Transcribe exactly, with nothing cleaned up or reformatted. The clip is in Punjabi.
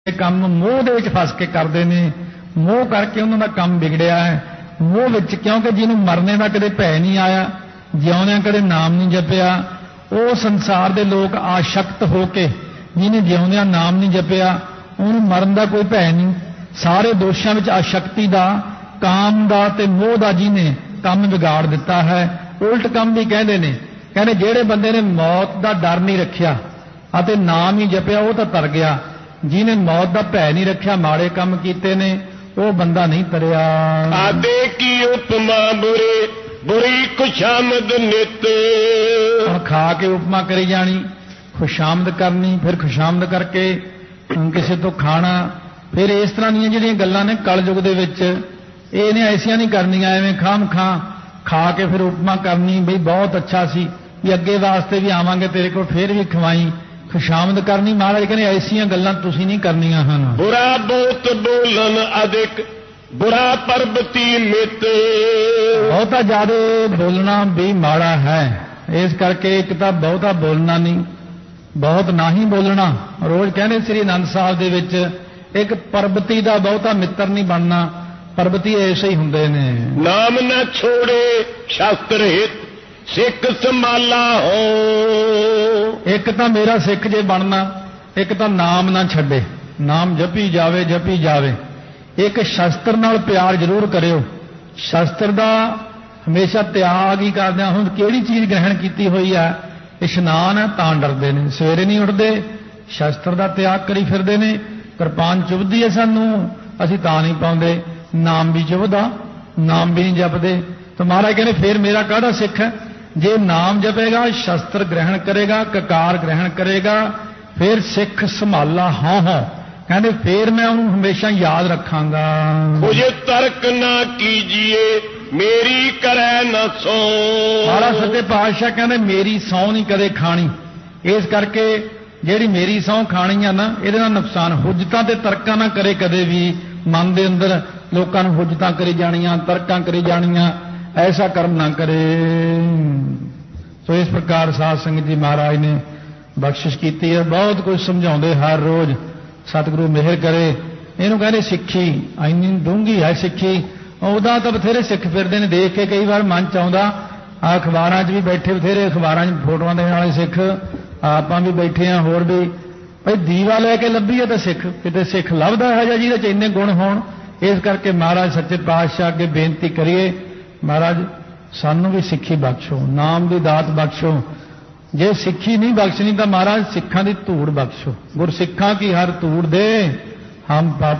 ਕੰਮ ਮੋਹ ਦੇ ਵਿੱਚ ਫਸ ਕੇ ਕਰਦੇ ਨੇ, ਮੋਹ ਕਰਕੇ ਉਹਨਾਂ ਦਾ ਕੰਮ ਵਿਗੜਿਆ ਹੈ। ਮੋਹ ਵਿੱਚ, ਕਿਉਂਕਿ ਜਿਹਨੂੰ ਮਰਨੇ ਦਾ ਕਦੇ ਭੈ ਨਹੀਂ ਆਇਆ, ਜਿਉਂਦਿਆਂ ਕਦੇ ਨਾਮ ਨਹੀਂ ਜਪਿਆ, ਉਹ ਸੰਸਾਰ ਦੇ ਲੋਕ ਆਸ਼ਕਤ ਹੋ ਕੇ, ਜਿਹਨੇ ਜਿਉਂਦਿਆਂ ਨਾਮ ਨਹੀਂ ਜਪਿਆ ਉਹਨੂੰ ਮਰਨ ਦਾ ਕੋਈ ਭੈ ਨਹੀਂ। ਸਾਰੇ ਦੋਸ਼ਾਂ ਵਿੱਚ ਆਸ਼ਕਤੀ ਦਾ, ਕਾਮ ਦਾ ਤੇ ਮੋਹ ਦਾ ਜਿਹਨੇ ਕੰਮ ਵਿਗਾੜ ਦਿੱਤਾ ਹੈ। ਉਲਟ ਕੰਮ ਵੀ ਕਹਿੰਦੇ ਨੇ, ਕਹਿੰਦੇ ਜਿਹੜੇ ਬੰਦੇ ਨੇ ਮੌਤ ਦਾ ਡਰ ਨਹੀਂ ਰੱਖਿਆ ਅਤੇ ਨਾਮ ਹੀ ਜਪਿਆ ਉਹ ਤਾਂ ਤਰ ਗਿਆ, ਜਿਹਨੇ ਮੌਤ ਦਾ ਭੈ ਨਹੀਂ ਰੱਖਿਆ, ਮਾੜੇ ਕੰਮ ਕੀਤੇ ਨੇ, ਉਹ ਬੰਦਾ ਨਹੀਂ ਤਰਿਆ। ਆਦੇ ਕੀ ਉਪਮਾ ਬੁਰੇ ਬੁਰੀ ਖੁਸ਼ਾਮਦ ਨਿਤ। ਹੁਣ ਖਾ ਕੇ ਉਪਮਾ ਕਰੀ ਜਾਣੀ, ਖੁਸ਼ਾਮਦ ਕਰਨੀ, ਫਿਰ ਖੁਸ਼ਾਮਦ ਕਰਕੇ ਕਿਸੇ ਤੋਂ ਖਾਣਾ, ਫਿਰ ਇਸ ਤਰ੍ਹਾਂ ਦੀਆਂ ਜਿਹੜੀਆਂ ਗੱਲਾਂ ਨੇ ਕਲਯੁਗ ਦੇ ਵਿੱਚ ਇਹ ਨੇ ਐਸੀਆਂ ਨਹੀਂ ਕਰਨੀਆਂ। ਐਵੇਂ ਖਾਮ ਖਾਂ ਖਾ ਕੇ ਫਿਰ ਉਪਮਾ ਕਰਨੀ, ਬਈ ਬਹੁਤ ਅੱਛਾ ਸੀ, ਵੀ ਅੱਗੇ ਵਾਸਤੇ ਵੀ ਆਵਾਂਗੇ ਤੇਰੇ ਕੋਲ, ਫਿਰ ਵੀ ਖਵਾਈ, ਖੁਸ਼ਾਮਦ ਕਰਨੀ। ਮਹਾਰਾਜ ਕਹਿੰਦੇ ਐਸੀਆਂ ਗੱਲਾਂ ਤੁਸੀਂ ਨਹੀਂ ਕਰਨੀਆਂ ਹਨ। ਬੁਰਾ ਬਹੁਤ ਬੋਲਨ ਅਧਿਕ ਬੁਰਾ ਪਰਬਤੀ ਮਿਤ। ਬਹੁਤਾ ਜ਼ਿਆਦਾ ਬੋਲਣਾ ਵੀ ਮਾੜਾ ਹੈ, ਇਸ ਕਰਕੇ ਇੱਕ ਤਾਂ ਬਹੁਤਾ ਬੋਲਣਾ ਨਹੀਂ, ਬਹੁਤ ਨਾ ਹੀ ਬੋਲਣਾ। ਰੋਜ਼ ਕਹਿੰਦੇ ਸ੍ਰੀ ਅਨੰਦ ਸਾਹਿਬ ਦੇ ਵਿੱਚ ਇੱਕ ਪਰਬਤੀ ਦਾ ਬਹੁਤਾ ਮਿੱਤਰ ਨਹੀਂ ਬਣਨਾ। ਪਰਬਤੀ ਐਸੇ ਹੀ ਹੁੰਦੇ ਨੇ। ਨਾਮ ਨਾ ਛੋੜੇ ਸ਼ਾਸਤਰ ਹਿਤ ਸਿੱਖ ਸੰਭਾਲਾ ਹੋ। ਇੱਕ ਤਾਂ ਮੇਰਾ ਸਿੱਖ ਜੇ ਬਣਨਾ, ਇੱਕ ਤਾਂ ਨਾਮ ਨਾ ਛੱਡੇ, ਨਾਮ ਜਪੀ ਜਾਵੇ ਜਪੀ ਜਾਵੇ। ਇੱਕ ਸ਼ਸਤਰ ਨਾਲ ਪਿਆਰ ਜ਼ਰੂਰ ਕਰਿਓ, ਸ਼ਸਤਰ ਦਾ ਹਮੇਸ਼ਾ ਤਿਆਗ ਹੀ ਕਰਦੇ। ਹੁਣ ਕਿਹੜੀ ਚੀਜ਼ ਗ੍ਰਹਿਣ ਕੀਤੀ ਹੋਈ ਹੈ? ਇਸ਼ਨਾਨ ਹੈ ਤਾਂ ਡਰਦੇ ਨੇ, ਸਵੇਰੇ ਨਹੀਂ ਉੱਠਦੇ, ਸ਼ਸਤਰ ਦਾ ਤਿਆਗ ਕਰੀ ਫਿਰਦੇ ਨੇ। ਕਿਰਪਾਨ ਚੁਭਦੀ ਹੈ ਸਾਨੂੰ, ਅਸੀਂ ਤਾਂ ਨਹੀਂ ਪਾਉਂਦੇ। ਨਾਮ ਵੀ ਚੁਭਦਾ, ਨਾਮ ਵੀ ਨਹੀਂ ਜਪਦੇ। ਤਾਂ ਮਹਾਰਾਜ ਕਹਿੰਦੇ ਫਿਰ ਮੇਰਾ ਕਾਹਦਾ ਸਿੱਖ ਹੈ? ਜੇ ਨਾਮ ਜਪੇਗਾ, ਸ਼ਸਤਰ ਗ੍ਰਹਿਣ ਕਰੇਗਾ, ਕਕਾਰ ਗ੍ਰਹਿਣ ਕਰੇਗਾ, ਫਿਰ ਸਿੱਖ ਸੰਭਾਲਾ ਹਾਂ ਹਾਂ। ਕਹਿੰਦੇ ਫਿਰ ਮੈਂ ਉਹਨੂੰ ਹਮੇਸ਼ਾ ਯਾਦ ਰੱਖਾਂਗਾ। ਕੁਝ ਤਰਕ ਨਾ ਕੀਜੀਏ ਮੇਰੀ ਕਰੈ ਨਾ ਸੋ। ਮਹਾਰਾਜ ਸੱਚੇ ਪਾਤਸ਼ਾਹ ਕਹਿੰਦੇ ਮੇਰੀ ਸਹੁੰ ਨਹੀਂ ਕਦੇ ਖਾਣੀ। ਇਸ ਕਰਕੇ ਜਿਹੜੀ ਮੇਰੀ ਸਹੁੰ ਖਾਣੀ ਆ ਨਾ, ਇਹਦੇ ਨਾਲ ਨੁਕਸਾਨ। ਹੁਜਤਾਂ ਤੇ ਤਰਕਾਂ ਨਾ ਕਰੇ ਕਦੇ ਵੀ। ਮਨ ਦੇ ਅੰਦਰ ਲੋਕਾਂ ਨੂੰ ਹੁਜਤਾਂ ਕਰੀ ਜਾਣੀਆਂ, ਤਰਕਾਂ ਕਰੀ ਜਾਣੀਆਂ, ਐਸਾ ਕਰਮ ਨਾ ਕਰੇ। ਸੋ ਇਸ ਪ੍ਰਕਾਰ ਸਾਧ ਸੰਗਤ ਜੀ ਮਹਾਰਾਜ ਨੇ ਬਖਸ਼ਿਸ਼ ਕੀਤੀ ਹੈ। ਬਹੁਤ ਕੁਝ ਸਮਝਾਉਂਦੇ ਹਰ ਰੋਜ਼। ਸਤਿਗੁਰੂ ਮਿਹਰ ਕਰੇ। ਇਹਨੂੰ ਕਹਿੰਦੇ ਸਿੱਖੀ ਇੰਨੀ ਡੂੰਘੀ ਹੈ ਸਿੱਖੀ। ਉਹਦਾ ਤਾਂ ਬਥੇਰੇ ਸਿੱਖ ਫਿਰਦੇ ਨੇ, ਦੇਖ ਕੇ ਕਈ ਵਾਰ ਮਨ ਚ ਆਉਂਦਾ। ਆ ਅਖਬਾਰਾਂ 'ਚ ਵੀ ਬੈਠੇ ਬਥੇਰੇ, ਅਖਬਾਰਾਂ 'ਚ ਫੋਟੋਆਂ ਦੇਣ ਵਾਲੇ ਸਿੱਖ, ਆਪਾਂ ਵੀ ਬੈਠੇ ਹਾਂ, ਹੋਰ ਵੀ। ਭਾਈ ਦੀਵਾ ਲੈ ਕੇ ਲੱਭੀਏ ਤਾਂ ਸਿੱਖ, ਕਿਤੇ ਸਿੱਖ ਲੱਭਦਾ ਹੈ ਜਾਂ ਜਿਹਦੇ 'ਚ ਇੰਨੇ ਗੁਣ ਹੋਣ। ਇਸ ਕਰਕੇ ਮਹਾਰਾਜ ਸੱਚੇ ਪਾਤਸ਼ਾਹ ਅੱਗੇ ਬੇਨਤੀ ਕਰੀਏ, ਮਹਾਰਾਜ ਸਾਨੂੰ ਵੀ ਸਿੱਖੀ ਬਖਸ਼ੋ, ਨਾਮ ਦੀ ਦਾਤ ਬਖਸ਼ੋ। ਜੇ ਸਿੱਖੀ ਨਹੀਂ ਬਖਸ਼ਣੀ ਤਾਂ ਮਹਾਰਾਜ ਸਿੱਖਾਂ ਦੀ ਧੂੜ ਬਖਸ਼ੋ। ਗੁਰਸਿੱਖਾਂ ਕੀ ਹਰ ਧੂੜ ਦੇ ਹਮ